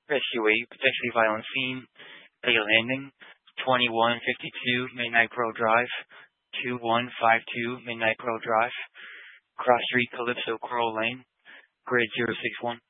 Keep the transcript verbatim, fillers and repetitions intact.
Rescue eight, potentially violent scene. A landing. twenty-one fifty-two Midnight Grove Drive. two one five two Midnight Grove Drive. Cross Street, Calypso, Coral Lane. Grid zero six one.